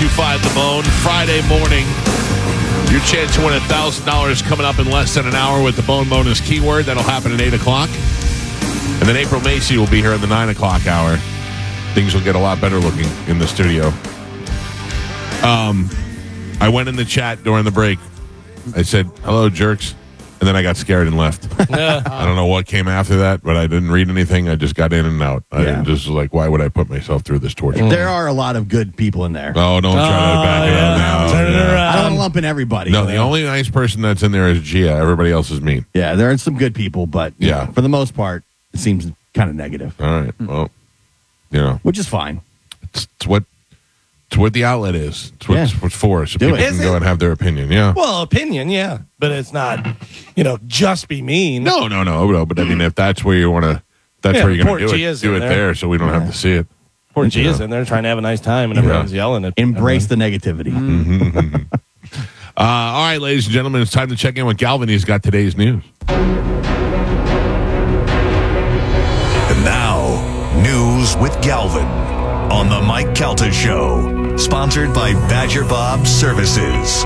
1025 The Bone. Friday morning. Your chance to win $1,000 coming up in less than an hour with the Bone Bonus keyword. That'll happen at 8 o'clock. And then April Macy will be here in the 9 o'clock hour. Things will get a lot better looking in the studio. I went in the chat during the break. I said, hello, jerks. And then I got scared and left. I don't know what came after that, but I didn't read anything. I just got in and out. I just was like, why would I put myself through this torture? There are a lot of good people in there. Oh, don't try to back it up now. Turn it around. I don't want to lump in everybody. No, the only nice person that's in there is Gia. Everybody else is mean. Yeah, there are some good people, but you know, for the most part, it seems kind of negative. All right. Well, you know. Which is fine. It's what the outlet is. It's what it's for. So Do people it. can go and have their opinion. Yeah. Well, opinion, yeah. But it's not, just be mean. No. But I mean, if that's where you want to, that's where you're going to do it. Gia's Do it in there so we don't have to see it. Poor Gia's in there trying to have a nice time, and everyone's yelling at Embrace the negativity. All right, ladies and gentlemen, it's time to check in with Galvin. He's got today's news. And now, news with Galvin on the Mike Calta Show, sponsored by Badger Bob Services.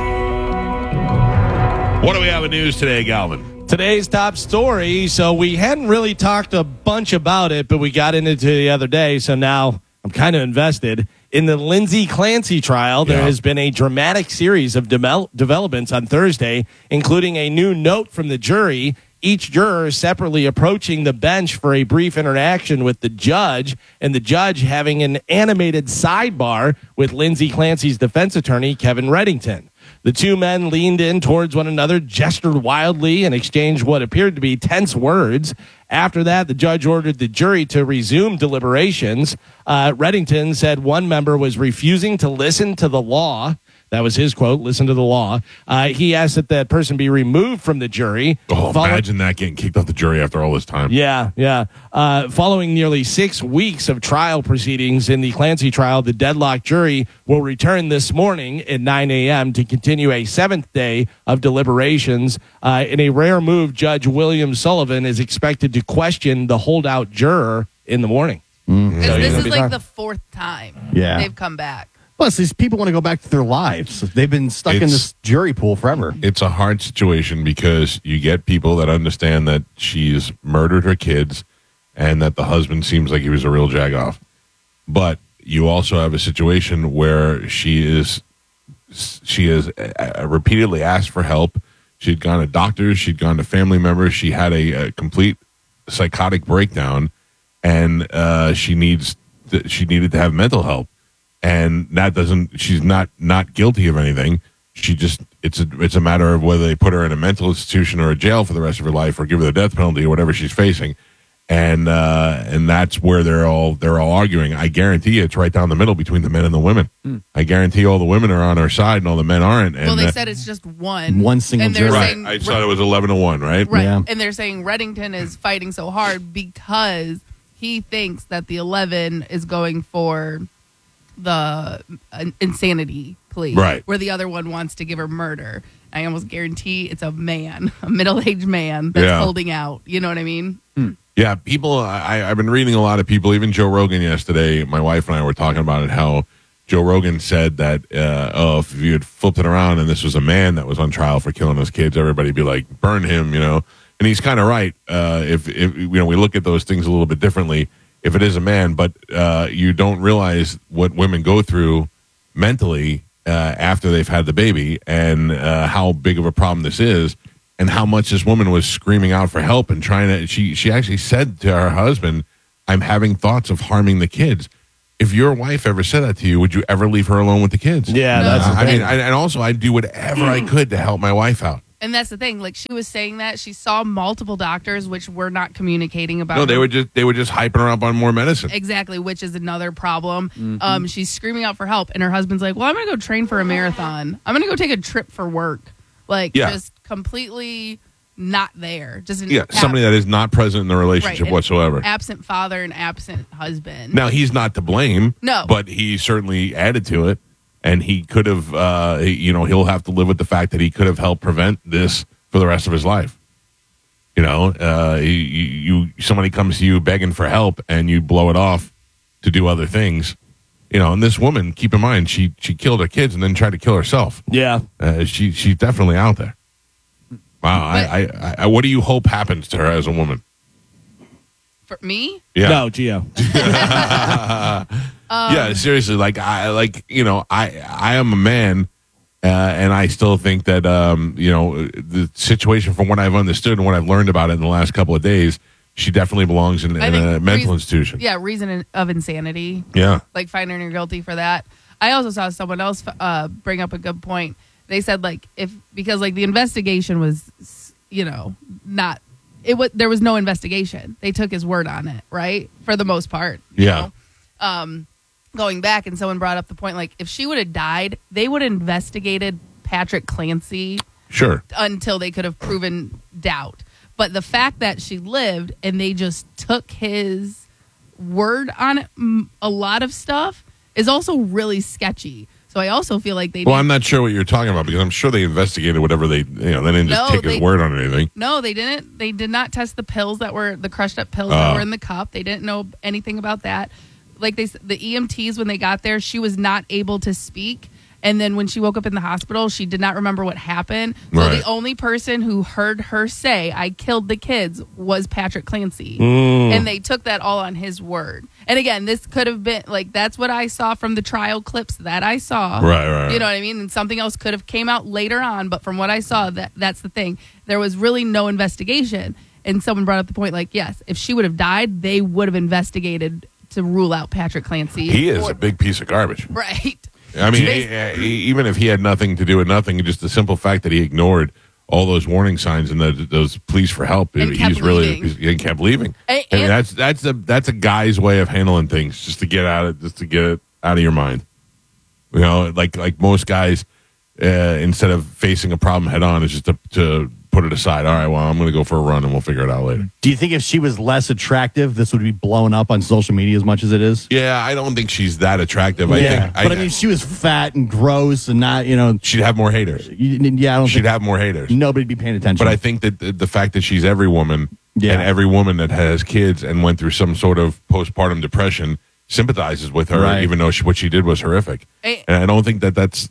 What do we have in news today, Galvin? Today's top story. So we hadn't really talked a bunch about it, but we got into it the other day. So now I'm kind of invested. In the Lindsay Clancy trial, there has been a dramatic series of developments on Thursday, including a new note from the jury. Each juror separately approaching the bench for a brief interaction with the judge, and the judge having an animated sidebar with Lindsay Clancy's defense attorney, Kevin Reddington. The two men leaned in towards one another, gestured wildly, and exchanged what appeared to be tense words. After that, the judge ordered the jury to resume deliberations. Reddington said one member was refusing to listen to the law. That was his quote, listen to the law. He asked that that person be removed from the jury. Oh, imagine that getting kicked off the jury after all this time. Yeah. Following nearly 6 weeks of trial proceedings in the Clancy trial, the deadlocked jury will return this morning at 9 a.m. to continue a seventh day of deliberations. In a rare move, Judge William Sullivan is expected to question the holdout juror in the morning. Mm-hmm. So this is like the fourth time they've come back. Plus, these people want to go back to their lives. They've been stuck in this jury pool forever. It's a hard situation because you get people that understand that she's murdered her kids and that the husband seems like he was a real jagoff. But you also have a situation where she has repeatedly asked for help. She'd gone to doctors. She'd gone to family members. She had a complete psychotic breakdown, and she needed to have mental help. And that she's not guilty of anything. She just, it's a matter of whether they put her in a mental institution or a jail for the rest of her life or give her the death penalty or whatever she's facing. And that's where they're all arguing. I guarantee you it's right down the middle between the men and the women. I guarantee all the women are on her side and all the men aren't. And well, they said it's just one single jury. Right. I thought it was 11-1, right? Right. Yeah. And they're saying Reddington is fighting so hard because he thinks that the 11 is going for the insanity plea, right, where the other one wants to give her murder. I almost guarantee it's a middle-aged man that's holding out. You know what I mean? Yeah, people, I've been reading a lot of people, even Joe Rogan yesterday, my wife and I were talking about it, how Joe Rogan said that, if you had flipped it around and this was a man that was on trial for killing his kids, everybody'd be like, burn him, And he's kind of right. If we look at those things a little bit differently, if it is a man, but you don't realize what women go through mentally after they've had the baby and how big of a problem this is and how much this woman was screaming out for help and trying to, she actually said to her husband, I'm having thoughts of harming the kids. If your wife ever said that to you, would you ever leave her alone with the kids? Yeah, No. that's the thing. and also I'd do whatever I could to help my wife out. And that's the thing. Like, she was saying that she saw multiple doctors, which were not communicating about. No, they were just hyping her up on more medicine. Exactly, which is another problem. She's screaming out for help, and her husband's like, "Well, I'm going to go train for a marathon. I'm going to go take a trip for work." Just completely not there. Somebody that is not present in the relationship whatsoever. Absent father and absent husband. Now, he's not to blame. No, but he certainly added to it. And he could have, he'll have to live with the fact that he could have helped prevent this for the rest of his life. Somebody comes to you begging for help and you blow it off to do other things. and this woman, keep in mind, she killed her kids and then tried to kill herself. Yeah. She's definitely out there. Wow. I what do you hope happens to her as a woman? For me? Yeah. No, Gio. Yeah, seriously. I am a man, and I still think that the situation, from what I've understood and what I've learned about it in the last couple of days, she definitely belongs in a mental institution. Yeah, reason of insanity. Yeah, like finding her guilty for that. I also saw someone else bring up a good point. They said because the investigation was, not. There was no investigation. They took his word on it, right? For the most part. You know? Going back, and someone brought up the point, if she would have died, they would have investigated Patrick Clancy. Sure. Until they could have proven doubt. But the fact that she lived and they just took his word on it, a lot of stuff, is also really sketchy. So I also feel like I'm not sure what you're talking about, because I'm sure they investigated whatever they didn't just take his word on anything. No, they didn't. They did not test the pills the crushed up pills that were in the cup. They didn't know anything about that. The EMTs, when they got there, she was not able to speak. And then when she woke up in the hospital, she did not remember what happened. So the only person who heard her say, "I killed the kids," was Patrick Clancy. And they took that all on his word. And again, this could have been, that's what I saw from the trial clips that I saw. Right. You know what I mean? And something else could have came out later on. But from what I saw, that's the thing. There was really no investigation. And someone brought up the point, yes, if she would have died, they would have investigated to rule out Patrick Clancy. He is a big piece of garbage. Right. I mean, even if he had nothing to do with nothing, just the simple fact that he ignored all those warning signs and those pleas for help, he kept leaving. That's a guy's way of handling things, just to get it out of your mind. Like most guys, instead of facing a problem head on, is just to put it aside. All right, well, I'm going to go for a run and we'll figure it out later. Do you think if she was less attractive, this would be blown up on social media as much as it is? Yeah, I don't think she's that attractive. I mean, she was fat and gross and not, she'd have more haters. She'd have more haters. Nobody'd be paying attention. But I think that the fact that she's every woman, and every woman that has kids and went through some sort of postpartum depression sympathizes with her, even though what she did was horrific. And I don't think that's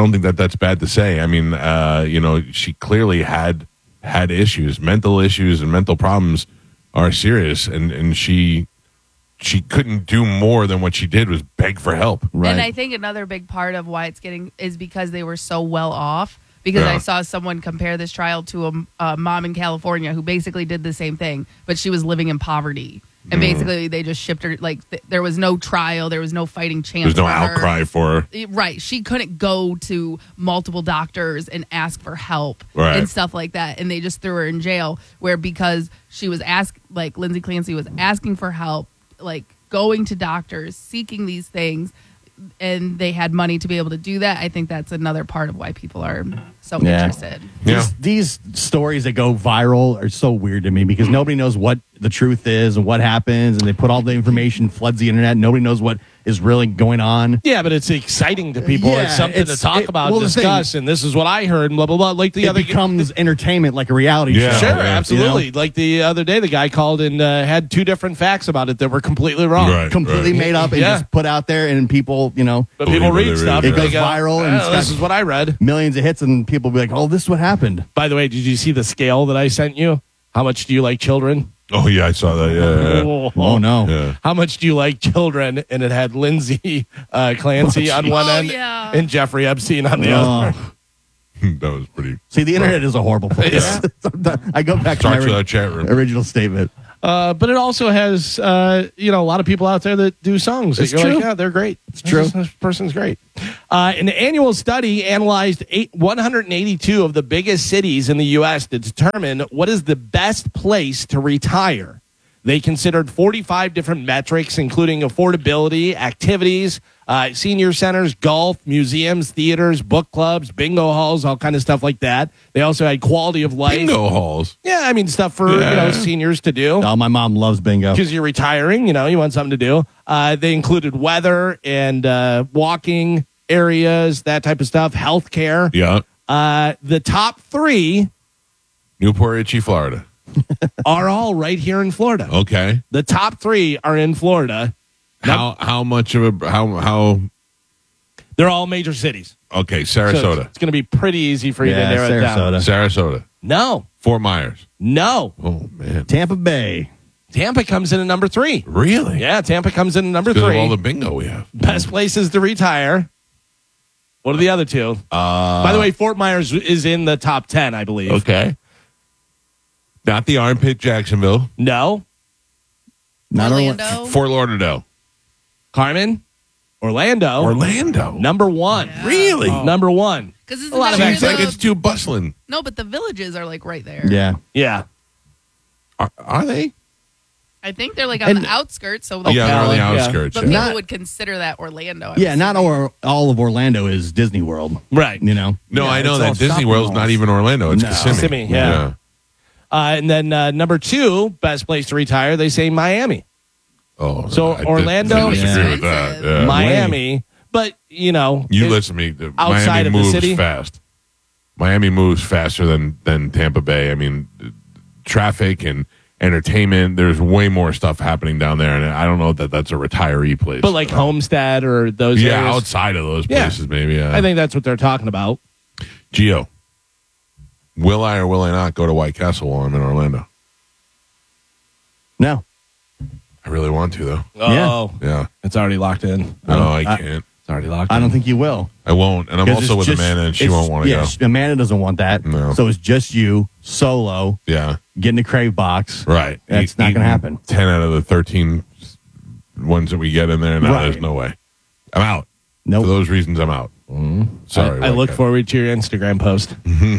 bad to say. I mean, she clearly had issues, mental issues, and mental problems are serious, and she couldn't do more than what she did was beg for help. Right. And I think another big part of why it's is because they were so well off. Because I saw someone compare this trial to a mom in California who basically did the same thing, but she was living in poverty. And basically, they just shipped her. There was no trial. There was no fighting chance. There's no outcry for her. Right. She couldn't go to multiple doctors and ask for help and stuff like that. And they just threw her in jail. Because she was Lindsay Clancy was asking for help, going to doctors, seeking these things, and they had money to be able to do that. I think that's another part of why people are so interested. Yeah. These stories that go viral are so weird to me, because nobody knows what the truth is and what happens, and they put all the information, floods the internet. Nobody knows what is really going on. Yeah, but it's exciting to people. It's something to talk about, discuss, and this is what I heard, and blah, blah, blah. It becomes entertainment, like a reality show. Sure, absolutely. Like the other day, the guy called and had two different facts about it that were completely wrong. Completely made up and just put out there, and people, But people read stuff. It goes viral. And this is what I read. Millions of hits, and people be like, oh, this is what happened. By the way, did you see the scale that I sent you? How much do you like children? Oh, yeah, I saw that. Yeah. Oh, no. Yeah. How much do you like children? And it had Lindsay Clancy on one end and Jeffrey Epstein on the other. That was pretty. See, the internet is a horrible place. I go back to my chat room. Original statement. But it also has, a lot of people out there that do songs. It's you're true. Like, yeah, they're great. It's true. This person's great. An annual study analyzed 182 of the biggest cities in the U.S. to determine what is the best place to retire. They considered 45 different metrics, including affordability, activities, senior centers, golf, museums, theaters, book clubs, bingo halls, all kind of stuff like that. They also had quality of life. Bingo halls? Yeah, I mean, stuff for seniors to do. Oh, my mom loves bingo. Because you're retiring, you want something to do. They included weather and walking areas, that type of stuff, healthcare. Yeah. The top three Newport Richey, Florida. are all right here in Florida. Okay. The top three are in Florida. How much of a how? They're all major cities. Okay, So Sarasota. it's going to be pretty easy for you to Yeah, narrow it down. Sarasota. No. Fort Myers. No. Oh man. Tampa Bay. Tampa comes in at number 3. Really? Yeah, Tampa comes in at number Because of 3. all the bingo we have. Best places to retire. What are the other two? By the way, Fort Myers is in the top 10, I believe. Okay. Not the armpit, Jacksonville. No. Not Orlando. Fort Lauderdale. Carmen? Orlando. Orlando. Number 1. Yeah. Really? Number 1. Because A lot of Seems like the, it's too bustling. no, but the villages are like right there. Yeah. Yeah. Are they? I think they're like on And- the outskirts. So like Yeah, they're on the yeah. outskirts. but Yeah. people Not- would consider that Orlando. I'm Yeah, not assuming. all of Orlando is Disney World. Right. You know? No, Yeah, I know it's that all Disney shopping World's malls. not even Orlando. It's No. Kissimmee. Kissimmee, yeah. And then number 2, best place to retire, they say Miami. Oh, So I Orlando- disagree with that. Expensive. Yeah. Miami. But, you know. You it- listen to me. outside Miami of the moves city? fast. Miami moves faster than Tampa Bay. I mean, traffic and entertainment. There's way more stuff happening down there, and I don't know that that's a retiree place. But like Homestead or those yeah, areas. outside of those Yeah. places, maybe. Yeah. I think that's what they're talking about. Gio, will I or will I not go to White Castle while I'm in Orlando? No. I really want to, though. Oh, Yeah. it's already locked in. No, I can't. It's already locked I in. don't think you will. I won't. And I'm 'Cause also it's with just- Amanda, and she it's- won't want to yeah, go. Amanda doesn't want that. No. So it's just you, solo, Yeah. getting a crave box. Right. That's not gonna happen. 10 out of the 13 ones that we get in there, no, Right. there's no way. I'm out. Nope. For those reasons, I'm out. Sorry. I White look Castle. forward to your Instagram post.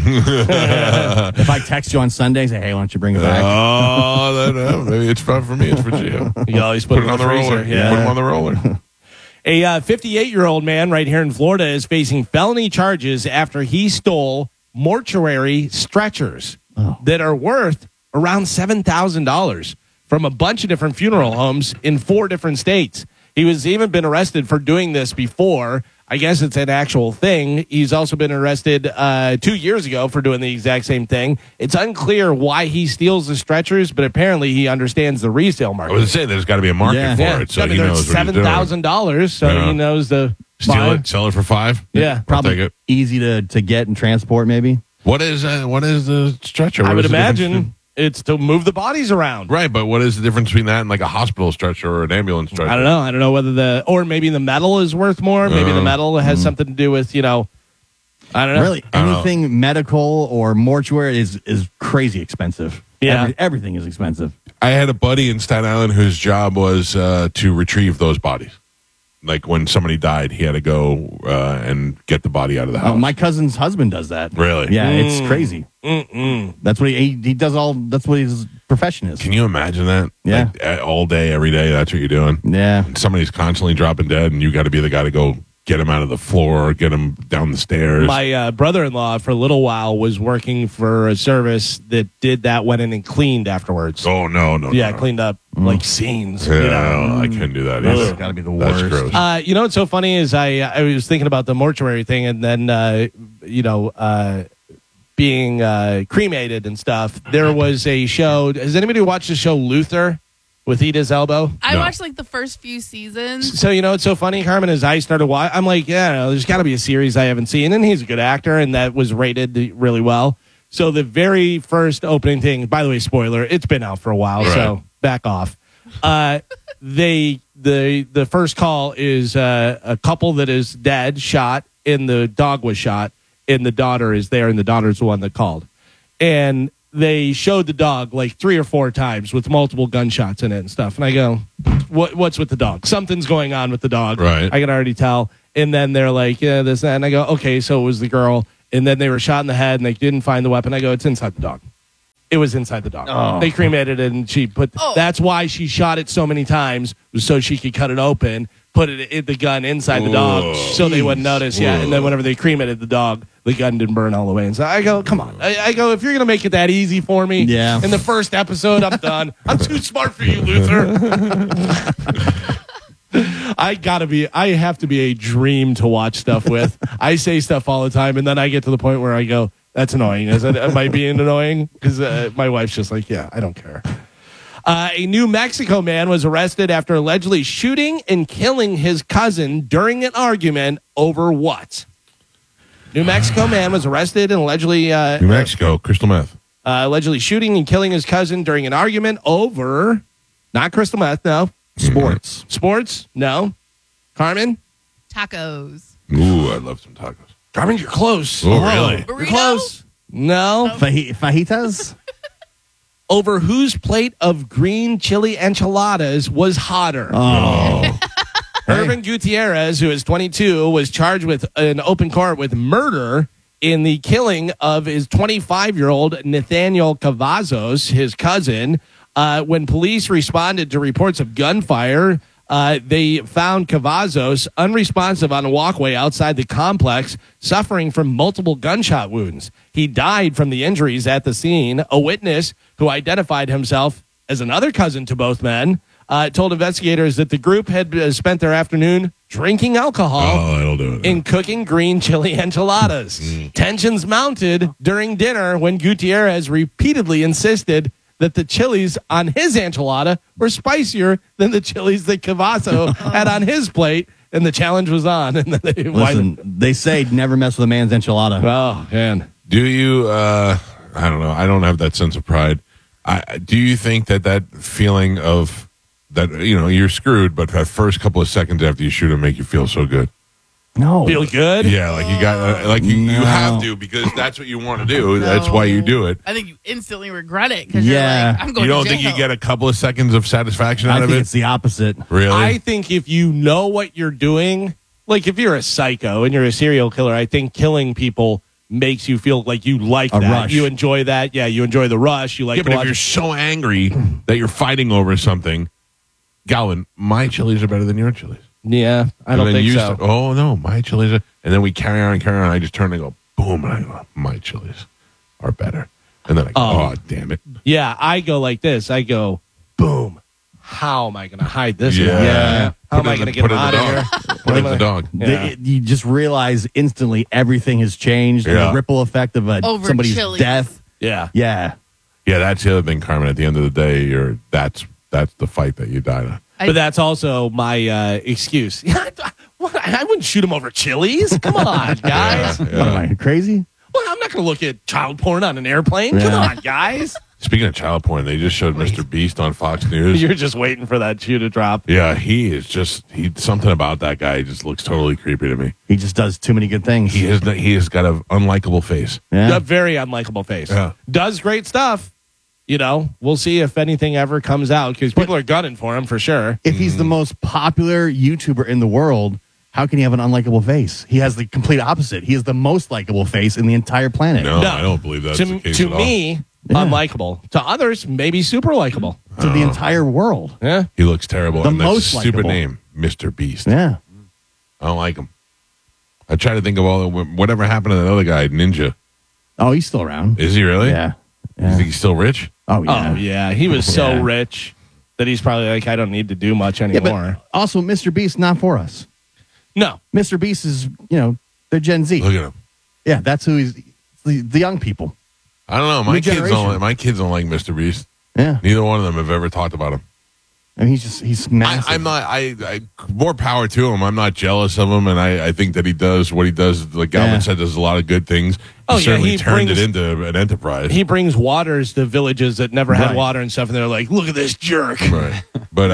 If I text you on Sunday, say, hey, why don't you bring it back? No, maybe it's not for me. It's for Gio. You always put, Put it on the roller. freezer. Put him on the roller. A 58-year-old man right here in Florida is facing felony charges after he stole mortuary stretchers that are worth around $7,000 from a bunch of different funeral homes in 4 different states. He was even been arrested for doing this before. I guess it's an actual thing. He's also been arrested 2 years ago for doing the exact same thing. It's unclear why he steals the stretchers, but apparently he understands the resale market. I was saying there's got to be a market Yeah. for Yeah, it, so I mean, he there's knows what he's doing. $7,000, so Yeah. he knows the Steal buy. it, sell it for $5. Yeah, I'll take Probably it. easy to get and transport, maybe. What is the stretcher? I What would is the difference imagine it's to move the bodies around. Right, but what is the difference between that and like a hospital stretcher or an ambulance stretcher? I don't know. I don't know whether or maybe the metal is worth more. Maybe the metal has something to do with, I don't know. Really, I don't know. anything medical or mortuary is crazy expensive. Yeah. Everything is expensive. I had a buddy in Staten Island whose job was to retrieve those bodies. Like when somebody died, he had to go and get the body out of the house. My cousin's husband does that. Really? Yeah, it's crazy. That's what he does all. That's what his profession is. Can you imagine that? Yeah. Like, all day, every day, that's what you're doing. Yeah. Somebody's constantly dropping dead, and you got to be the guy to go get him out of the floor or get him down the stairs. My brother-in-law for a little while was working for a service that did that, went in and cleaned afterwards. oh, no. Yeah, no. cleaned up like scenes. Yeah, you know? I couldn't do that Ugh, either. gotta be the That's worst. gross. You know what's so funny is I was thinking about the mortuary thing and then, being cremated and stuff. There was a show. Has anybody watched the show Luther with Edith Elbow? I No. watched like the first few seasons. So, what's so funny, Carmen, is I started watching. I'm like, there's got to be a series I haven't seen. And he's a good actor, and that was rated really well. So the very first opening thing, by the way, spoiler, it's been out for a while, Right. so back off. The first call is a couple that is dead, shot, and the dog was shot, and the daughter is there, and the daughter's the one that called. And they showed the dog like 3 or 4 times with multiple gunshots in it and stuff. And I go, what's with the dog? Something's going on with the dog. Right. I can already tell. And then they're like, yeah, this, that. And I go, okay, so it was the girl. And then they were shot in the head and they didn't find the weapon. I go, it's inside the dog. It was inside the dog. Oh. They cremated it and she put, Oh. that's why she shot it so many times, was so she could cut it open, put the gun inside the dog Whoa. so they wouldn't notice. Yeah. And then whenever they cremated the dog, the gun didn't burn all the way. And so I go, come on. I go, if you're going to make it that easy for me Yeah. in the first episode, I'm done. I'm too smart for you, Luther. I have to be a dream to watch stuff with. I say stuff all the time, and then I get to the point where I go, that's annoying. Am I being annoying? Because my wife's just like, yeah, I don't care. A New Mexico man was arrested after allegedly shooting and killing his cousin during an argument over what? New Mexico man was arrested and allegedly New Mexico, crystal meth. allegedly shooting and killing his cousin during an argument over not crystal meth, no. Sports. Sports, no. Carmen? Tacos. Ooh, I love some tacos. Carmen, you're close. Oh, really? You're close. No. Fajitas? Over whose plate of green chili enchiladas was hotter? Oh. Irvin Gutierrez, who is 22, was charged with an open court with murder in the killing of his 25-year-old Nathaniel Cavazos, his cousin. When police responded to reports of gunfire, they found Cavazos unresponsive on a walkway outside the complex, suffering from multiple gunshot wounds. He died from the injuries at the scene. A witness who identified himself as another cousin to both men told investigators that the group had spent their afternoon drinking alcohol Oh, that'll do it. and cooking green chili enchiladas. Tensions mounted during dinner when Gutierrez repeatedly insisted that the chilies on his enchilada were spicier than the chilies that Cavazo had on his plate, and the challenge was on. And then Listen, they say never mess with a man's enchilada. oh man, Do you? I don't know. I don't have that sense of pride. Do you think that feeling of that you're screwed, but that first couple of seconds after you shoot him make you feel so good? No. feel good? Yeah, like you got you have to because that's what you want to do. That's why you do it. I think you instantly regret it because Yeah. you're like, I'm going You don't to think you jail. get a couple of seconds of satisfaction I out of think it? it's the opposite. Really? I think if you know what you're doing, like if you're a psycho and you're a serial killer, I think killing people makes you feel like you like A that. rush. You enjoy that. Yeah, you enjoy the rush. You like yeah, to but if watch you're it. so angry that you're fighting over something, Galvin, my chilies are better than your chilies. Yeah, I And don't then think you so. oh no, my chilies are. And then we carry on and carry on. I just turn and go boom, and I go, my chilies are better. And then I go, oh damn it. Yeah, I go like this. I go, boom. How am I going to hide this? Yeah. guy? Yeah. How am Put it I in going to the- get put him it in out the of dog. here? Put it in the dog. Yeah. You just realize instantly everything has changed. And Yeah. the ripple effect of Over somebody's chilies. death. Yeah. Yeah. Yeah, that's the other thing, Carmen. At the end of the day, that's the fight that you died on. But that's also my excuse. I wouldn't shoot him over chilies. Come on, guys. What am I, crazy? Well, I'm not going to look at child porn on an airplane. Come Yeah. on, guys. Speaking of child porn, they just showed Mr. Beast on Fox News. You're just waiting for that shoe to drop. Yeah, he something about that guy just looks totally creepy to me. He just does too many good things. He has got an unlikable face. Yeah. A very unlikable face. Yeah. Does great stuff. We'll see if anything ever comes out because people are gunning for him for sure. If he's the most popular YouTuber in the world, how can he have an unlikable face? He has the complete opposite. He is the most likable face in the entire planet. No, I don't believe that's to the case to at all. me, Yeah. unlikable. To others, maybe super likable. To the entire world. Yeah. He looks terrible. The and that's most a stupid likable. name, Mr. Beast. Yeah. I don't like him. I try to think of whatever happened to that other guy, Ninja. Oh, he's still around. Is he really? Yeah. You Yeah. think he's still rich? Oh, yeah. Oh yeah, he was so Yeah. rich that he's probably like, I don't need to do much Yeah, anymore. but also, Mr. Beast, not for us. No, Mr. Beast is, they're Gen Z. Look at him. Yeah, that's who he's, the young people. I don't know. New generation. My kids don't like Mr. Beast. Yeah. Neither one of them have ever talked about him. And he's massive. I'm not. I more power to him. I'm not jealous of him, and I think that he does what he does. Like Galvin Yeah. said, does a lot of good things. Oh, yeah, Certainly he turned brings- it into an enterprise. he brings waters to villages that never had Right. water and stuff, and they're like, look at this jerk. right. But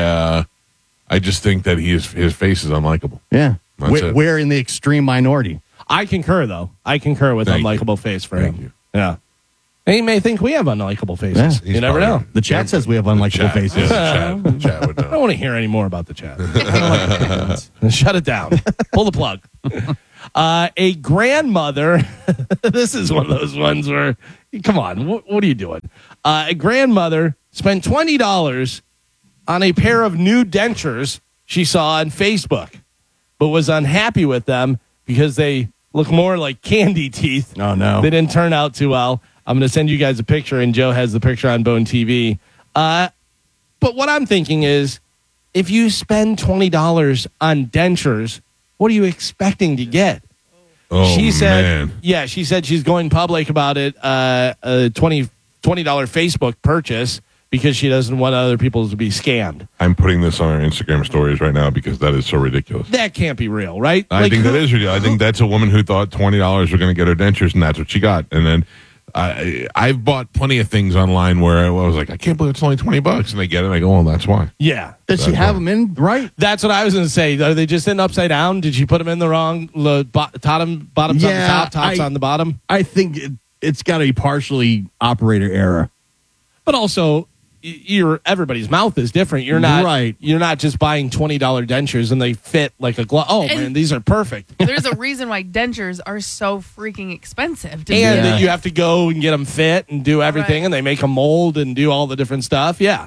I just think that his face is unlikable. Yeah. That's it. We're in the extreme minority. I concur, though. I concur with Thank you. unlikable face for Thank him. you. Yeah. And he may think we have unlikable faces. Yeah. You never know. The chat says we have unlikable Chat, faces. yeah, the chat would I don't know. want to hear any more about the chat. Shut it down. Pull the plug. A grandmother. This is one of those ones where, come on, what are you doing? A grandmother spent $20 on a pair of new dentures she saw on Facebook, but was unhappy with them because they look more like candy teeth. Oh, no. They didn't turn out too well. I'm going to send you guys a picture, and Joe has the picture on Bone TV. But what I'm thinking is, if you spend $20 on dentures, what are you expecting to get? Oh, She said, man. yeah, she said she's going public about it, a $20 Facebook purchase because she doesn't want other people to be scammed. I'm putting this on our Instagram stories right now because that is so ridiculous. That can't be real, right? I think that is ridiculous. I think that's a woman who thought $20 were going to get her dentures, and that's what she got. And then I've bought plenty of things online where I was like, I can't believe it's only $20, and they get it. And I go, well, that's why. Yeah. Does she have them in right? That's what I was going to say. Are they just in upside down? Did she put them in the wrong? Bottoms on the top, tops on the bottom? I think it's got to be partially operator error. But also, everybody's mouth is different. You're not right. You're not just buying $20 dentures and they fit like a glove. Oh, man, these are perfect. There's a reason why dentures are so freaking expensive. And that you have to go and get them fit and do everything, Right. and they make a mold and do all the different stuff. Yeah.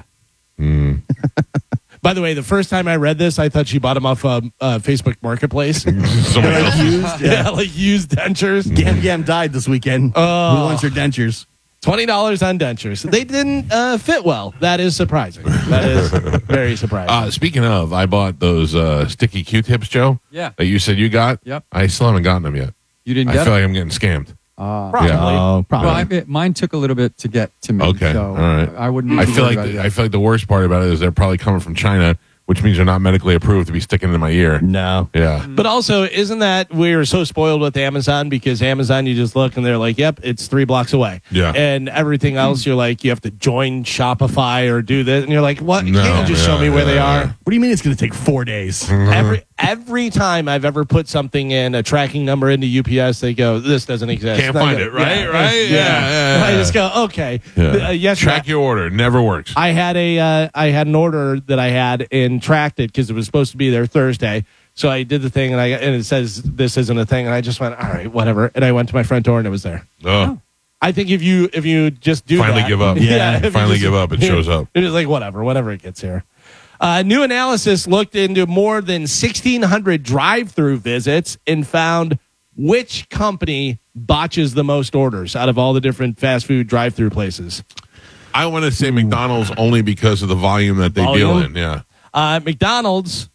By the way, the first time I read this, I thought she bought them off Facebook Marketplace. Somebody else. Used, Yeah, like used dentures. Gam Gam died this weekend. Who wants her dentures? $20 on dentures. They didn't fit well. That is surprising. That is very surprising. Speaking of, I bought those sticky Q-tips, Joe. Yeah. That you said you got. Yep. I still haven't gotten them yet. You didn't I get feel it? like I'm getting scammed. Probably. Oh, probably. Well, mine took a little bit to get to me. Okay. So All right. I wouldn't. I be feel worried like about it I yet. feel like the worst part about it is they're probably coming from China, which means they're not medically approved to be sticking in my ear. No. Yeah. But also, isn't that we're so spoiled with Amazon because Amazon, you just look and they're like, yep, it's 3 blocks away. Yeah. And everything else, you're like, you have to join Shopify or do this. And you're like, what? No, Can't you just show me where they are? What do you mean it's going to take 4 days? Every time I've ever put something in, a tracking number into UPS, they go, this doesn't exist. Can't And I find go, it, right? Yeah, Right? Yeah. I just go, okay. Yeah. Yes, Track your order. Never works. I had an order that I had and tracked it because it was supposed to be there Thursday. So I did the thing and it says this isn't a thing, and I just went, all right, whatever. And I went to my front door and it was there. Oh. I think if you just do Finally that, give up. Yeah, if you Finally just- give up. It shows up. It is like whatever it gets here. New analysis looked into more than 1,600 drive-through visits and found which company botches the most orders out of all the different fast food drive-through places. I want to say McDonald's only because of the volume that they deal in. Yeah. McDonald's,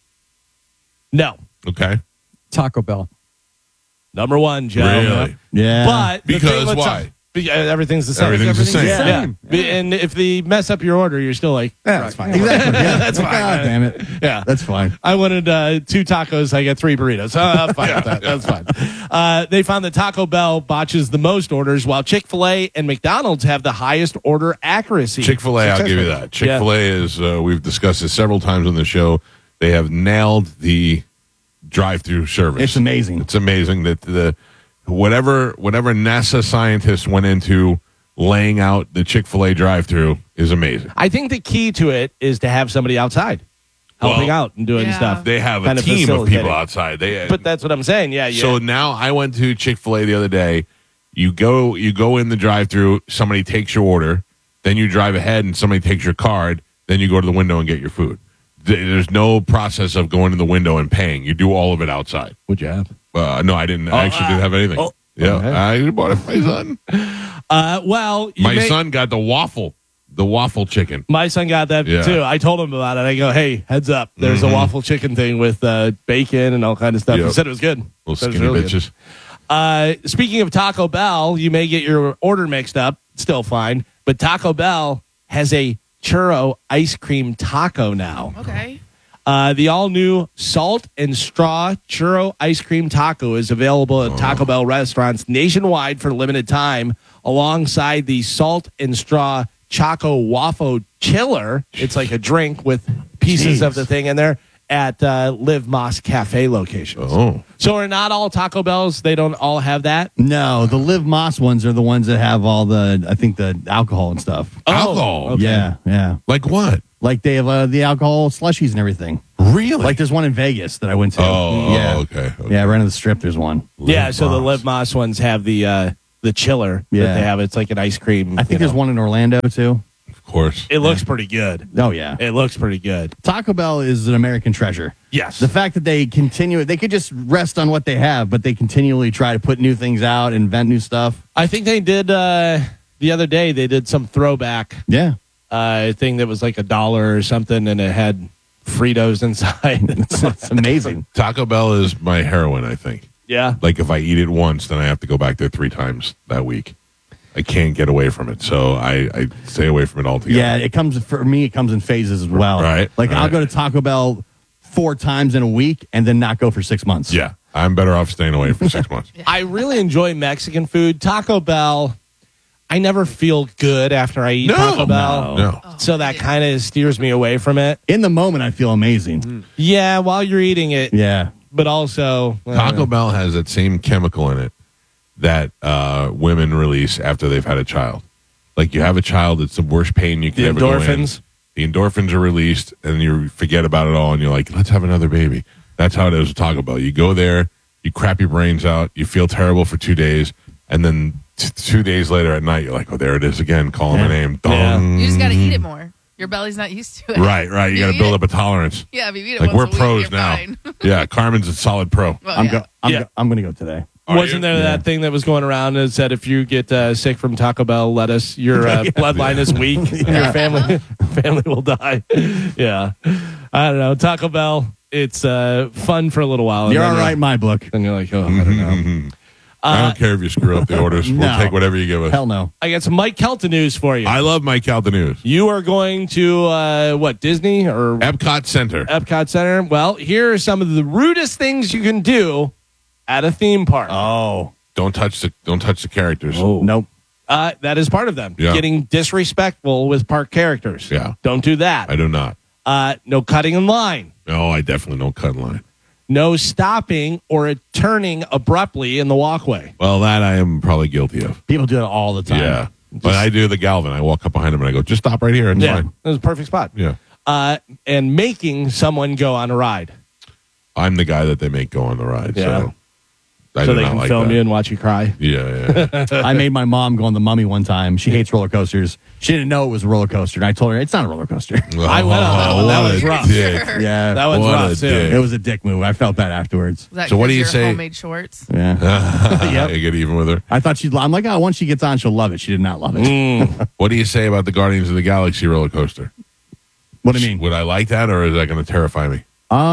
no. Okay. Taco Bell. Number one, Joe. Really? Yeah. But the Because thing with why? Everything's the same. Everything's the same. Yeah. Same. And if they mess up your order, you're still like, that's fine. Exactly. Yeah. That's fine. God damn it. Yeah. That's fine. I wanted 2 tacos. I get 3 burritos. I'm fine with that. That's fine. They found that Taco Bell botches the most orders, while Chick-fil-A and McDonald's have the highest order accuracy. Chick-fil-A, I'll give you that. Chick-fil-A is, we've discussed this several times on the show. They have nailed the drive-through service. It's amazing. It's amazing that the whatever NASA scientists went into laying out the Chick-fil-A drive-through is amazing. I think the key to it is to have somebody outside helping Well, out and doing Yeah. stuff. They have a Kind of team of facilitating. people outside. But that's what I'm saying. Yeah. So now I went to Chick-fil-A the other day. You go in the drive-through, somebody takes your order, then you drive ahead and somebody takes your card, then you go to the window and get your food. There's no process of going to the window and paying. You do all of it outside. What'd you have? No, I didn't. I actually didn't have anything. Yeah, okay. I bought it for my son. Well, My son got the waffle chicken. My son got that Yeah. too. I told him about it. I go, hey, heads up. There's a waffle chicken thing with bacon and all kind of stuff. Yep. He said it was good. Little Said it was skinny really good. bitches. Speaking of Taco Bell, you may get your order mixed up. Still fine. But Taco Bell has a churro ice cream taco now. Okay. The all-new salt and straw churro ice cream taco is available at Taco Bell restaurants nationwide for a limited time, alongside the salt and straw Choco Waffle Chiller. It's like a drink with pieces of the thing in there at Live Moss Cafe locations. Oh, So are not all Taco Bells, they don't all have that? No, the Live Moss ones are the ones that have all the alcohol and stuff. alcohol. okay. Yeah. Like what? Like they have the alcohol slushies and everything. Really? Like there's one in Vegas that I went to. Oh, yeah. okay. Yeah, right on the strip there's one. Yeah, so the Moss. Live Moss ones have the chiller that Yeah. they have. It's like an ice cream. I think there's one in Orlando too. Of course. It looks pretty good. Oh yeah. It looks pretty good. Taco Bell is an American treasure. Yes. The fact that they could just rest on what they have, but they continually try to put new things out, invent new stuff. I think they did the other day. They did some throwback Yeah. thing that was like $1 or something, and it had Fritos inside. It's amazing. Taco Bell is my heroin, I think. Yeah. Like if I eat it once, then I have to go back there 3 times that week. I can't get away from it. So I stay away from it altogether. Yeah, it comes in phases as well. Right, Like I'll right. go to Taco Bell 4 times in a week and then not go for 6 months. Yeah. I'm better off staying away for 6 months. I really enjoy Mexican food. Taco Bell, I never feel good after I eat No. Taco Bell. No. So that kind of steers me away from it. In the moment, I feel amazing. Yeah, while you're eating it, Yeah. but also Taco Bell has that same chemical in it that women release after they've had a child. Like you have a child, it's the worst pain you can The ever go in. endorphins. The endorphins are released, and you forget about it all, and you're like, let's have another baby. That's how it is with Taco Bell. You go there, you crap your brains out, you feel terrible for 2 days, and then 2 days later at night, you're like, oh, there it is again, calling my name. Yeah. Dong. You just got to eat it more. Your belly's not used to it. Right. You got to eat build it- up a tolerance. Yeah, if you eat it Like once we're a week, pros you're now. fine. Yeah, Carmen's a solid pro. Well, I'm yeah. going to go today. Are Wasn't you? there that thing that was going around that said if you get sick from Taco Bell lettuce, your bloodline is weak and your family will die? Yeah. I don't know. Taco Bell, it's fun for a little while. and You're then all right in my book. Then you're like, oh, I don't know. I don't care if you screw up the orders. We'll No. take whatever you give us. Hell no. I got some Mike Kelton news for you. I love Mike Calta News. You are going to, Disney or Epcot Center. Epcot Center? Well, here are some of the rudest things you can do at a theme park. Oh. Don't touch the characters. Nope. That is part of them. Yeah. Getting disrespectful with park characters. Yeah. Don't do that. I do not. No cutting in line. No, I definitely don't cut in line. No stopping or turning abruptly in the walkway. Well, that I am probably guilty of. People do it all the time. Yeah. But I do the Galvin. I walk up behind him and I go, just stop right here. It's fine. That was a perfect spot. Yeah. And making someone go on a ride. I'm the guy that they make go on the ride. Yeah. So I So do they not can like film that. you and watch you cry. Yeah. I made my mom go on the Mummy one time. She hates roller coasters. She didn't know it was a roller coaster. And I told her, it's not a roller coaster. I went on that one. That what was a rough. dick. Yeah. That one's What rough, a too. dick. It was a dick move. I felt bad afterwards. Is that So what do 'cause you your say? Homemade shorts. Yeah. You get even with her. I thought I'm like, once she gets on, she'll love it. She did not love it. What do you say about the Guardians of the Galaxy roller coaster? What do you mean? Would I like that, or is that going to terrify me?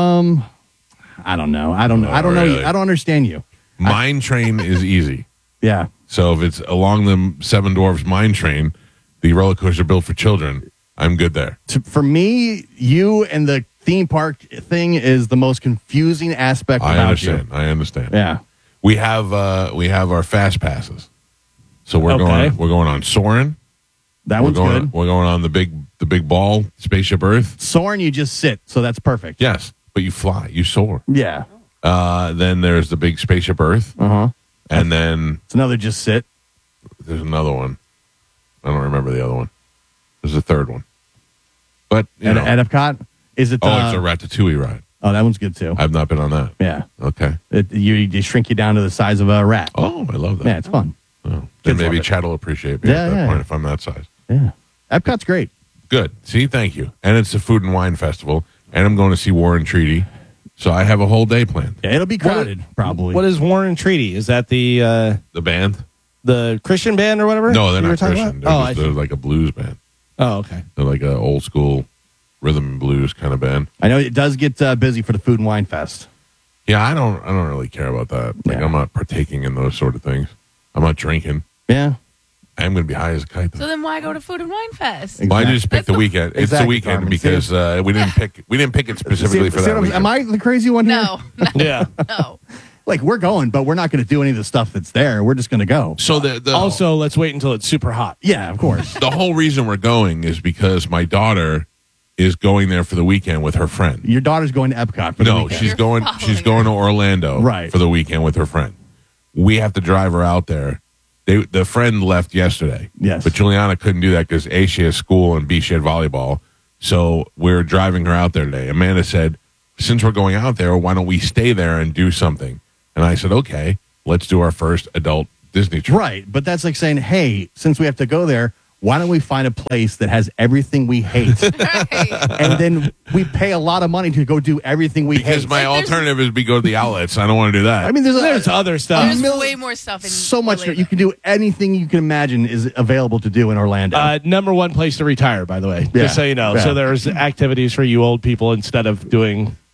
I don't know. I don't know. I don't know. really? I don't understand you. Mine Train is easy. Yeah. So if it's along the Seven Dwarfs Mine Train, the roller coaster built for children, I'm good there. For me, you and the theme park thing is the most confusing aspect I about understand. I understand. you. Yeah. We have our fast passes. So we're Okay. going on Soarin'. That We're one's going good. we're going on the big ball, Spaceship Earth. Soaring, you just sit. So that's perfect. Yes, but you fly, you soar. Yeah. Then there's the big Spaceship Earth. Uh-huh. And then It's another just sit. there's another one. I don't remember the other one. There's a third one. But you know, At Epcot? Is it it's a Ratatouille ride. Oh, that one's good too. I've not been on that. Yeah. Okay. You shrink you down to the size of a rat. Oh, I love that. Yeah, it's fun. Oh. Then Kids maybe love it. Chad will appreciate me Yeah, at that yeah. point if I'm that size. Yeah. Epcot's great. Good. See, thank you. And it's the Food and Wine Festival, and I'm going to see War and Treaty. So I have a whole day planned. Yeah, it'll be crowded, probably. What is Warren Treaty? Is that the The band? Christian band or whatever? No, they're you were not talking Christian. about? They're, they're like a blues band. Oh, okay. They're like an old school rhythm and blues kind of band. I know it does get busy for the Food and Wine Fest. Yeah, I don't really care about that. Like Yeah. I'm not partaking in those sort of things. I'm not drinking. Yeah. I'm going to be high as a kite. Though. So then why go to Food and Wine Fest? Well, I just picked That's the the- weekend. It's Exactly, the weekend Carmen. because we didn't pick it specifically for that weekend. Am I the crazy one here? No, Yeah. no. Like, we're going, but we're not going to do any of the stuff that's there. We're just going to go. So the Also, let's wait until it's super hot. Yeah, of course. the whole reason we're going is because my daughter is going there for the weekend with her friend. Your daughter's going to Epcot for the No, weekend. she's You're going. following She's going to Orlando Right. for the weekend with her friend. We have to drive her out there. The friend left yesterday. Yes. but Juliana couldn't do that because A, she has school, and B, she had volleyball. So we're driving her out there today. Amanda said, "Since we're going out there, why don't we stay there and do something?" And I said, "Okay, let's do our first adult Disney trip." Right, but that's like saying, hey, since we have to go there, why don't we find a place that has everything we hate? Right. And then we pay a lot of money to go do everything we Because hate. my Like, there's- alternative is we go to the outlets. I don't want to do that. I mean, There's other stuff. There's way more stuff in so much. Orlando. You can do anything you can imagine is available to do in Orlando. Number one place to retire, by the way, Yeah. just so you know. Yeah. So there's activities for you old people instead of doing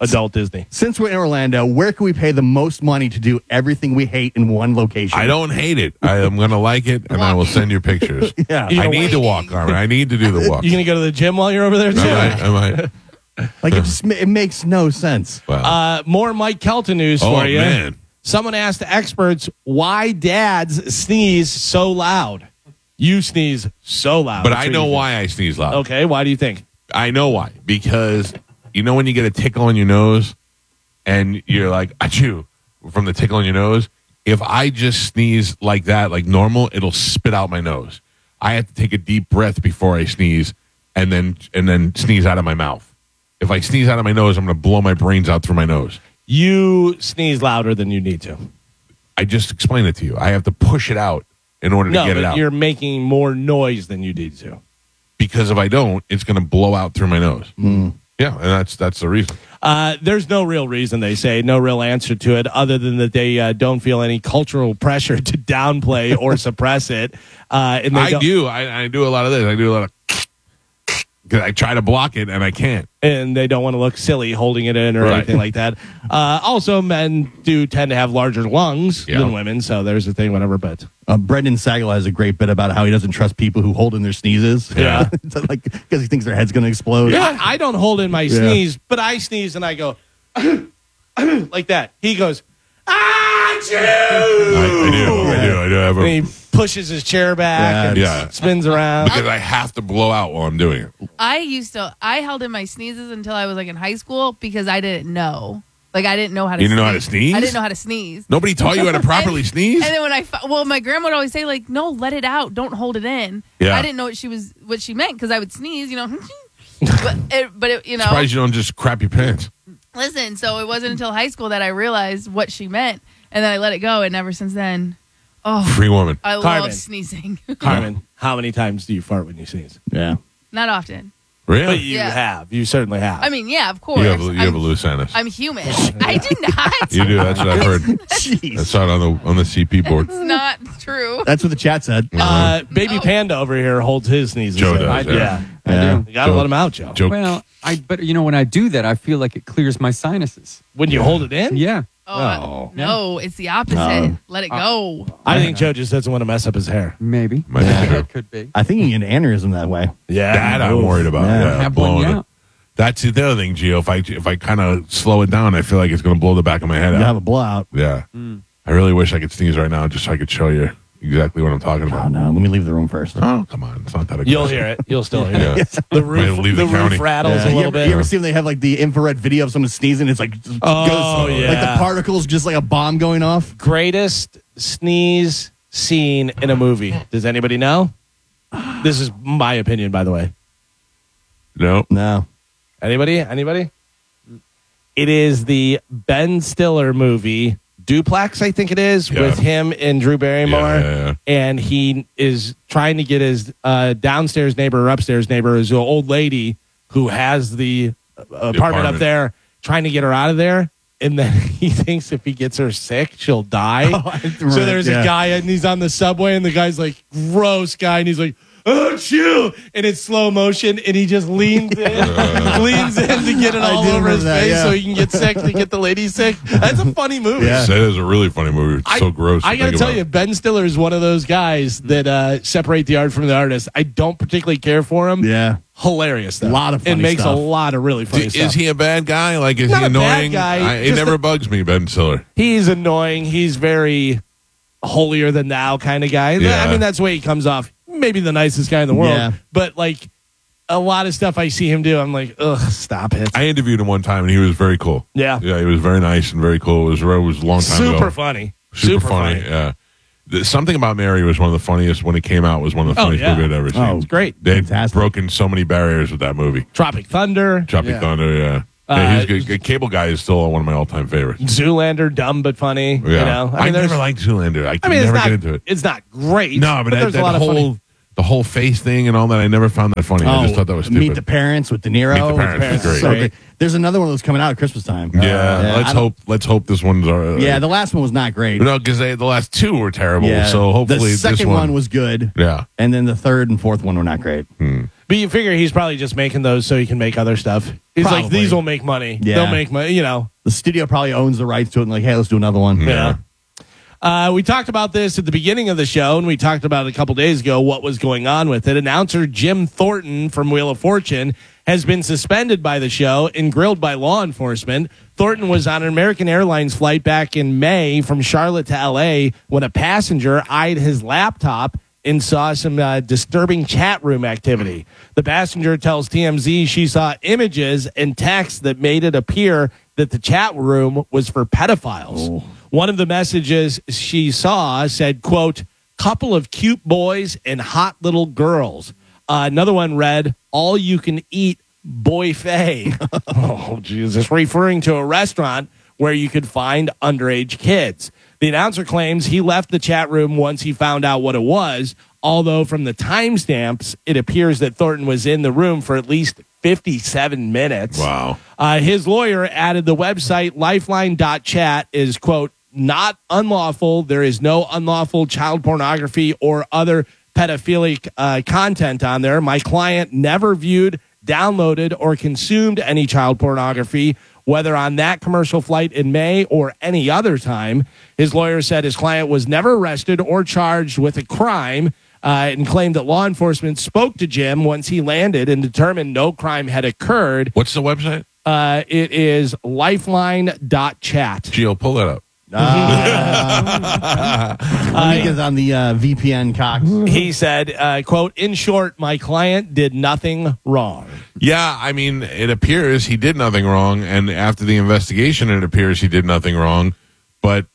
adult Disney. Since we're in Orlando, where can we pay the most money to do everything we hate in one location? I don't hate it. I am going to like it, and I will send you pictures. Yeah. I need to walk, Carmen. I need to do the walk. You going to go to the gym while you're over there, too? I might. Like, it makes no sense. Wow. More Mike Kelton news Oh, for you. man. Someone asked experts why dads sneeze so loud. You sneeze so loud. But That's I what know you why I sneeze loud. think. Okay, why do you think? I know why. Because you know when you get a tickle in your nose and you're like, achoo, from the tickle in your nose? If I just sneeze like that, like normal, it'll spit out my nose. I have to take a deep breath before I sneeze and then sneeze out of my mouth. If I sneeze out of my nose, I'm going to blow my brains out through my nose. You sneeze louder than you need to. I just explained it to you. I have to push it out in order to No, get it but out. you're making more noise than you need to. Because if I don't, it's going to blow out through my nose. Yeah, and that's the reason. There's no real reason, they say, no real answer to it, other than that they don't feel any cultural pressure to downplay or suppress it. And I do a lot of this. I do a lot of because I try to block it and I can't. And they don't want to look silly holding it in or Right. anything like that. Also, men do tend to have larger lungs Yeah. than women, so there's a thing, whatever. But Brendan Sagala has a great bit about how he doesn't trust people who hold in their sneezes. Yeah. It's like, because he thinks their head's going to explode. I don't hold in my sneeze, but I sneeze and I go like that. He goes, achoo! I do have And a he pushes his chair back and Yeah. spins around. because I have to blow out while I'm doing it. I held in my sneezes until I was like in high school because I didn't know. Like I didn't know how to You didn't know how to sneeze? I didn't know how to sneeze. Nobody taught you how to properly sneeze? And then when my grandma would always say like, "No, let it out. Don't hold it in." Yeah. I didn't know what she meant because I would sneeze, you know. but it, you know, Surprised you don't just crap your pants. listen. So it wasn't until high school that I realized what she meant, and then I let it go. And ever since then, Free woman. I Carmen. love sneezing. Carmen, how many times do you fart when you sneeze? Yeah. Not often. Really? But you Yeah. have. You certainly have. I mean, yeah, of course. you have a loose anus. I'm human. I do not. You do. That's what I've heard. Jeez. I saw it on the CP board. It's not true. That's what the chat said. Baby Panda over here holds his sneezes. Joe in. does, Yeah. Yeah. You got to Joe- let him out, Joe. Joe, Well, but when I do that, I feel like it clears my sinuses. When you hold it in? Yeah. No, it's the opposite. Let it go. I think Joe just doesn't want to mess up his hair. Maybe. Might be true. That could be. I think you can get an aneurysm that way. Yeah. That I'm worried about. Yeah. Yeah, Have one, blowing yeah. it. That's the other thing, Gio. If I kind of slow it down, I feel like it's going to blow the back of my head You have out. a blowout. Yeah. I really wish I could sneeze right now just so I could show you exactly what I'm talking Oh, about. no. Let me leave the room first. Oh, come on. It's not that aggressive. You'll hear it. You'll still hear Yeah. it. The roof, Might leave the county. roof rattles Yeah. a You little ever, bit. you ever see when they have like the infrared video of someone sneezing? It's like goes, yeah. like the particles, just like a bomb going off. Greatest sneeze scene in a movie. Does anybody know? This is my opinion, by the way. No. No. Anybody? It is the Ben Stiller movie, Duplex, I think it is, Yeah. with him and Drew Barrymore. Yeah. And he is trying to get his downstairs neighbor or upstairs neighbor, is an old lady who has the apartment up apartment. there, trying to get her out of there. And then he thinks if he gets her sick, she'll die. So there's a guy and he's on the subway and the guy's like, gross guy. And he's like, oh, chill. And it's slow motion. And he just leans in to get it all do over his remember that, face yeah. so he can get sick to get the lady sick. That's a funny movie. Yeah. That is a really funny movie. It's so gross. I to got to think tell about. you, Ben Stiller is one of those guys that separate the art from the artist. I don't particularly care for him. Yeah. Hilarious, though. Lot of funny It makes stuff. a lot of really funny stuff. Is he a bad guy? Like, is Not he a bad annoying? guy, It just never bugs me, Ben Stiller. He's annoying. He's very holier than thou kind of guy. Yeah. I mean, that's the way he comes off. Maybe the nicest guy in the world. Yeah. But, like, a lot of stuff I see him do, I'm like, ugh, stop it. I interviewed him one time, and he was very cool. Yeah. Yeah, he was very nice and very cool. It was a long time ago. Super funny. Super funny. Yeah. Something About Mary was one of the funniest when it came out. Was one of the Oh, funniest yeah. movies I'd ever seen. Oh, It's great. They'd Fantastic. broken so many barriers with that movie. Tropic Thunder. Tropic Thunder. Yeah, he's good. Cable Guy is still one of my all-time favorites. Zoolander, dumb but funny. Yeah, You know? I there's- never liked Zoolander. I could it's never not, get into it. It's not great. No, but there's a lot that of funny. whole the whole face thing and all that, I never found that funny. I just thought that was stupid. Meet the Parents with De Niro. Meet the Parents was So great. great. There's another one that was coming out at Christmas time. Yeah, I don't- let's hope this one's. Yeah, the last one was not great. no, because the last two were terrible. Yeah. So hopefully the second this one was good. Yeah. And then the third and fourth one were not great. But you figure he's probably just making those so he can make other stuff. He's like, Probably. these will make money. Yeah. They'll make money, The studio probably owns the rights to it and like, hey, let's do another one. Yeah. We talked about this at the beginning of the show, and we talked about it a couple days ago, what was going on with it. Announcer Jim Thornton from Wheel of Fortune has been suspended by the show and grilled by law enforcement. Thornton was on an American Airlines flight back in May from Charlotte to L.A. when a passenger eyed his laptop and saw some disturbing chat room activity. The passenger tells TMZ she saw images and texts that made it appear that the chat room was for pedophiles. Oh. One of the messages she saw said, quote, couple of cute boys and hot little girls. Another one read, all you can eat buffet. Oh, Jesus. Referring to a restaurant where you could find underage kids. The announcer claims he left the chat room once he found out what it was, although from the timestamps, it appears that Thornton was in the room for at least 57 minutes. Wow. His lawyer added the website lifeline.chat is, quote, not unlawful. There is no unlawful child pornography or other pedophilic content on there. My client never viewed, downloaded, or consumed any child pornography, whether on that commercial flight in May or any other time. His lawyer said his client was never arrested or charged with a crime and claimed that law enforcement spoke to Jim once he landed and determined no crime had occurred. What's the website? It is lifeline.chat. Gio, pull that up. Let me get on the VPN, Cox. He said, quote, in short, my client did nothing wrong. Yeah, I mean, it appears he did nothing wrong, and after the investigation, it appears he did nothing wrong. But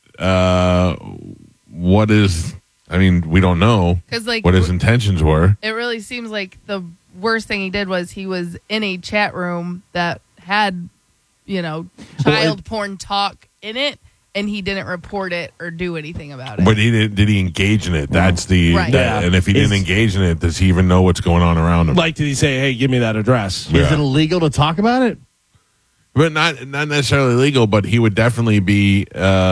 what is? I mean, we don't know 'Cause, like, what his intentions were. It really seems like the worst thing he did was he was in a chat room that had, child porn talk in it, and he didn't report it or do anything about it. But did he engage in it? That's the Right. that- and if he didn't engage in it, does he even know what's going on around him? Like, did he say, hey, give me that address? Is it illegal to talk about it? But not necessarily legal. But he would definitely be.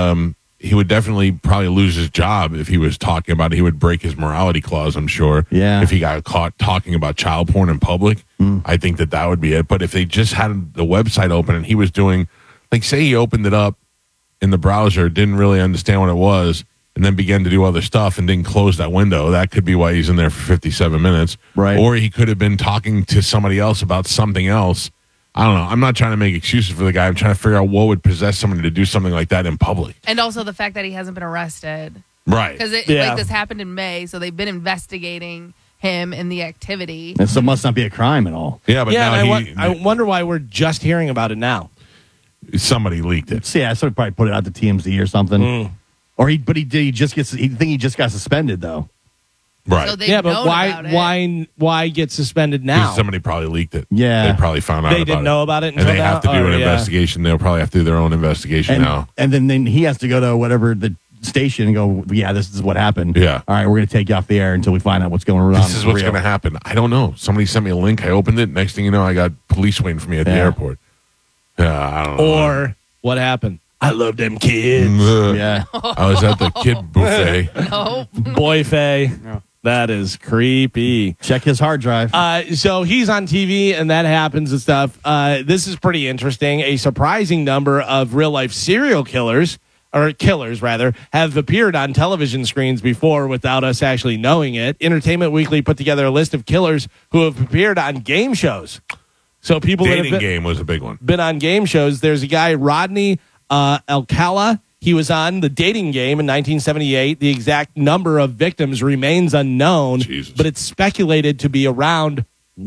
He would definitely probably lose his job if he was talking about it. He would break his morality clause, I'm sure. Yeah. If he got caught talking about child porn in public, I think that would be it. But if they just had the website open and he was doing, like, say he opened it up in the browser, didn't really understand what it was, and then began to do other stuff and didn't close that window, that could be why he's in there for 57 minutes. Right. Or he could have been talking to somebody else about something else. I don't know. I'm not trying to make excuses for the guy. I'm trying to figure out what would possess somebody to do something like that in public. And also the fact that he hasn't been arrested. Right. Because Yeah. this happened in May, so they've been investigating him and the activity. And so it must not be a crime at all. Yeah, but Yeah, now and I wonder why we're just hearing about it now. somebody leaked it. So, yeah, so probably put it out to TMZ or something. Or he just got suspended though. Right. So they've Yeah, but known about it. why get suspended Because now? somebody probably leaked it. Yeah. They probably found out They about didn't it. know about it And until they have now? to do Oh, an yeah. investigation. They'll probably have to do their own investigation And, now. and then he has to go to whatever the station and go, yeah, this is what happened. Yeah. All right, we're going to take you off the air until we find out what's going on. This is what's Real. going to happen. I don't know. Somebody sent me a link. I opened it. Next thing you know, I got police waiting for me at the Yeah. airport. Yeah, I don't know. Or what happened? I love them kids. Yeah. I was at the kid buffet. No. Boy, Faye. That is creepy. Check his hard drive. So he's on TV and that happens and stuff. This is pretty interesting. A surprising number of real life serial killers, or killers rather, have appeared on television screens before without us actually knowing it. Entertainment Weekly put together a list of killers who have appeared on game shows. So people that Dating have game was a big one. been on game shows. There's a guy, Rodney Alcala. He was on The Dating Game in 1978. The exact number of victims remains unknown, Jesus. but it's speculated to be around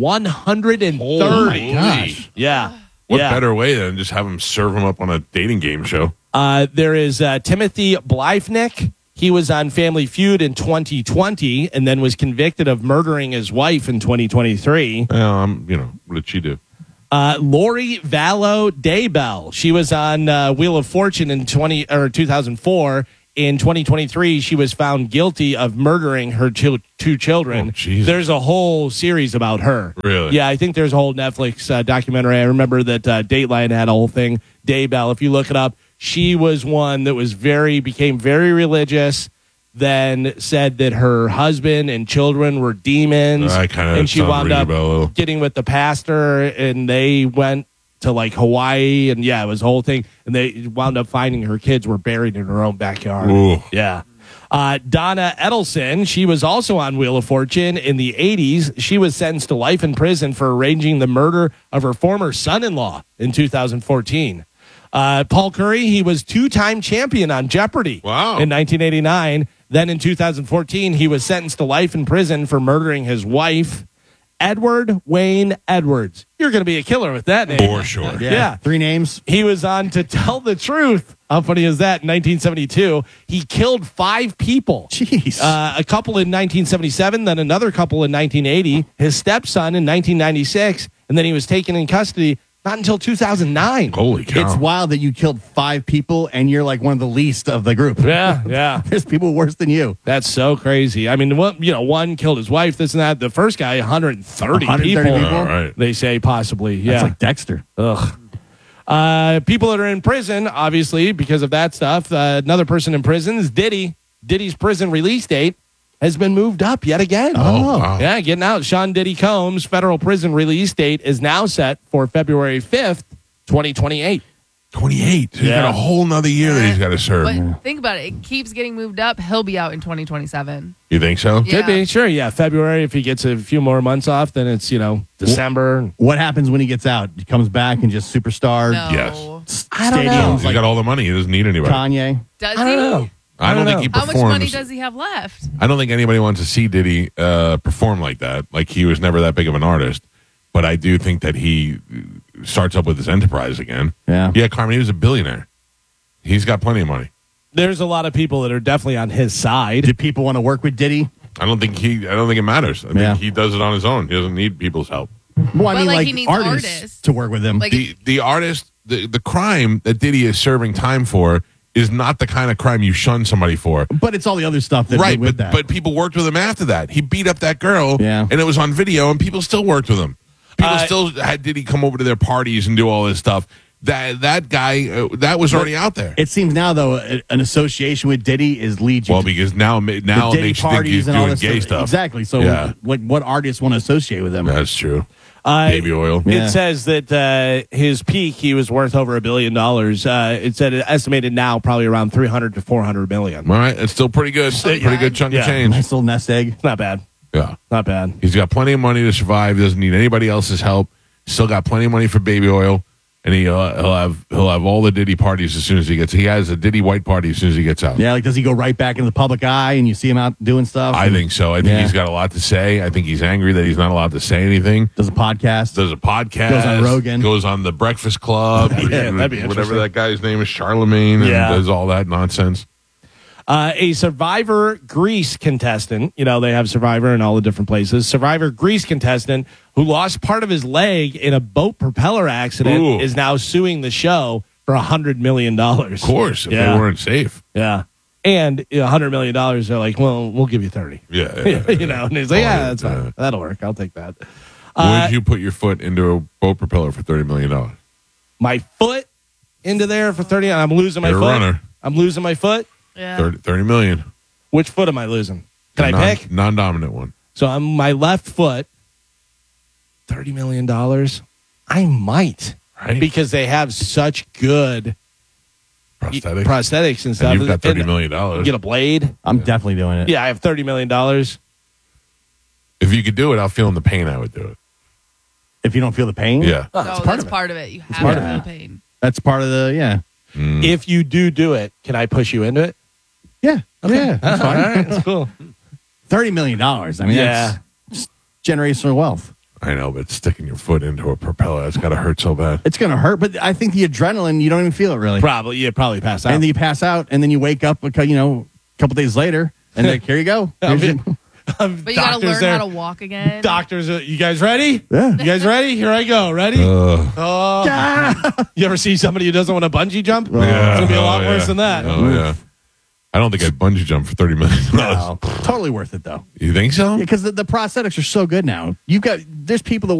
130. Oh my gosh. Yeah. What yeah. better way than just have him serve him up on a dating game show? There is Timothy Blyfnick. He was on Family Feud in 2020 and then was convicted of murdering his wife in 2023. Well, what did she do? Lori Vallow Daybell. She was on Wheel of Fortune in 2004. In 2023, she was found guilty of murdering her two children. Oh, Jesus. There's a whole series about her. Really? Yeah, I think there's a whole Netflix documentary. I remember that Dateline had a whole thing. Daybell, if you look it up, she was one that was became very religious then said that her husband and children were demons. I kinda and she sound wound ringing up a bell a little. getting with the pastor, and they went to like Hawaii, and yeah, it was a whole thing. And they wound up finding her kids were buried in her own backyard. Ooh. Yeah. Donna Edelson, she was also on Wheel of Fortune in the 80s. She was sentenced to life in prison for arranging the murder of her former son-in-law in 2014. Paul Curry, he was two-time champion on Jeopardy! Wow. In 1989. Then in 2014, he was sentenced to life in prison for murdering his wife, Edward Wayne Edwards. You're going to be a killer with that name. For sure. Yeah. 3 names. He was on To Tell the Truth. How funny is that? In 1972, he killed 5 people. Jeez. A couple in 1977, then another couple in 1980, his stepson in 1996, and then he was taken in custody not until 2009. Holy cow. It's wild that you killed 5 people and you're like one of the least of the group. Yeah. There's people worse than you. That's so crazy. I mean, one killed his wife, this and that. The first guy, 130 people. people? All right. They say possibly. Yeah. That's like Dexter. Ugh. People that are in prison, obviously, because of that stuff. Another person in prison is Diddy. Diddy's prison release date has been moved up yet again. Oh, wow. Yeah, getting out. Sean Diddy Combs' federal prison release date is now set for February 5th, 2028. 28. So he's Yeah. got a whole nother year that he's got to serve. But think about it. It keeps getting moved up. He'll be out in 2027. You think so? Yeah. Could be, sure. Yeah, February. If he gets a few more months off, then it's, December. What happens when he gets out? He comes back and just superstar. No. Yes. I don't know. Stadiums He's like got all the money. He doesn't need anybody. Kanye. Does I he? don't know. I don't think know. he How performs. much money does he have left? I don't think anybody wants to see Diddy perform like that. Like, he was never that big of an artist. But I do think that he starts up with his enterprise again. Yeah. Yeah, Carmen, he was a billionaire. He's got plenty of money. There's a lot of people that are definitely on his side. Do people want to work with Diddy? I don't think it matters. I think Yeah. he does it on his own. He doesn't need people's help. Well, I But, mean, like, like he needs artists, artists. to work with him. Like, The artist, the crime that Diddy is serving time for is not the kind of crime you shun somebody for. but it's all the other stuff that Right, went with but that. but people worked with him after that. He beat up that girl, Yeah. and it was on video, and people still worked with him. People Uh, still had Diddy come over to their parties and do all this stuff. That guy, that was already out there. it seems now, though, an association with Diddy is leads you Well, to because now the it Diddy makes you think parties he's and all doing this gay stuff. Exactly. So, Yeah. like, what artists want to associate with him? That's true. Baby oil. Yeah. It says that his peak, he was worth over $1 billion. It said it estimated now probably around 300 to 400 million. All right, it's still pretty good. Pretty good chunk Yeah. of change. Nice little nest egg. Not bad. Yeah. Not bad. He's got plenty of money to survive. Doesn't need anybody else's help. Still got plenty of money for baby oil, and he'll have all the Diddy parties as soon as he gets. He has a Diddy white party as soon as he gets out. Yeah, like, does he go right back into the public eye and you see him out doing stuff? I think so. I think Yeah. he's got a lot to say. I think he's angry that he's not allowed to say anything. Does a podcast. Does a podcast. Goes on Rogan. Goes on the Breakfast Club. Yeah, that'd be whatever interesting. that guy's name is, Charlemagne, and Yeah. does all that nonsense. A Survivor Greece contestant, they have Survivor in all the different places. Survivor Greece contestant who lost part of his leg in a boat propeller accident Ooh. is now suing the show for $100 million. Of course, if Yeah. they weren't safe. Yeah. And $100 million, they're like, well, we'll give you 30. Yeah. And he's like, yeah, that's Yeah. fine. That'll work. I'll take that. Would you put your foot into a boat propeller for $30 million? My foot into there for 30. I'm losing my You're a foot. runner. I'm losing my foot. Yeah. 30 million. Which foot am I losing? Can I pick? Non-dominant one. So I'm my left foot. $30 million. I might, Right. because they have such good Prosthetics. prosthetics and stuff. And you've got $30 And million. Get a blade. I'm definitely doing it. Yeah, I have $30 million. If you could do it, I'll feel the pain. I would do it. If you don't feel the pain, Yeah. No, that's that's part of it. part of it. You have part to of feel it. pain. That's part of the, yeah. If you do it, can I push you into it? Yeah. Yeah. That's All fine. right, that's cool. $30 million. I mean, Yeah. that's generational wealth. I know, but sticking your foot into a propeller, that's got to hurt so bad. It's going to hurt, but I think the adrenaline, you don't even feel it really. Probably pass out. And then you pass out, and then you wake up, a couple days later, and like, here you go. Here's your- But you got to Doctors learn there. how to walk again. Doctors, you guys ready? Yeah. You guys ready? Here I go. Ready? You ever see somebody who doesn't want to bungee jump? It's going to be a lot worse than that. Oh, yeah. I don't think I'd bungee jump for $30 million. No, totally worth it, though. You think so? Because the prosthetics are so good now. There's people that